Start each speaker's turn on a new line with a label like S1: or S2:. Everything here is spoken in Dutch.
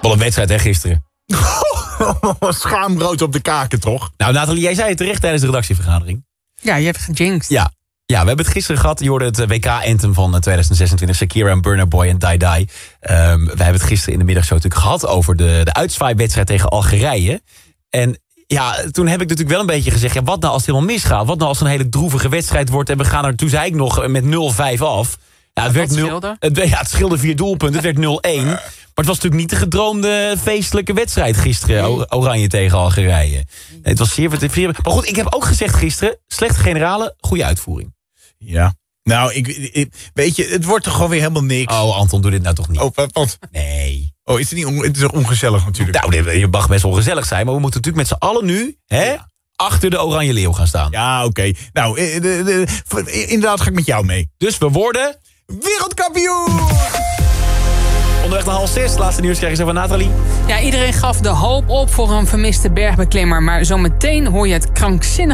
S1: Wat een wedstrijd, hè, gisteren.
S2: Schaamrood op de kaken, toch?
S1: Nou, Nathalie, jij zei het terecht tijdens de redactievergadering.
S3: Ja, je hebt gejinxed.
S1: Ja, we hebben het gisteren gehad. Je hoorde het WK-anthem van 2026. Shakira en Burna Boy en Die Die. We hebben het gisteren in de middagshow natuurlijk gehad over de uitzwaaiwedstrijd tegen Algerije. En ja, toen heb ik natuurlijk wel een beetje gezegd, ja, wat nou als het helemaal misgaat? Wat nou als het een hele droevige wedstrijd wordt en we gaan er, toen zei ik nog, met 0-5 af. Ja, het scheelde 4 doelpunten, het werd 0-1. Maar het was natuurlijk niet de gedroomde feestelijke wedstrijd gisteren. Oranje tegen Algerije. Het was zeer. Maar goed, ik heb ook gezegd gisteren, slechte generalen, goede uitvoering.
S2: Ja. Nou, weet je, het wordt toch gewoon weer helemaal niks.
S1: Oh, Anton, doe dit nou toch niet.
S2: Oh, wat?
S1: Nee.
S2: Oh, is het niet het is ook ongezellig natuurlijk.
S1: Nou, je mag best wel gezellig zijn, maar we moeten natuurlijk met z'n allen nu, achter de Oranje Leeuw gaan staan.
S2: Ja, oké. Nou, inderdaad ga ik met jou mee.
S1: Dus we worden
S2: wereldkampioen!
S1: Onderweg naar 5:30, laatste nieuws krijgen ze van Nathalie.
S3: Ja, iedereen gaf de hoop op voor een vermiste bergbeklimmer. Maar zometeen hoor je het krankzinnige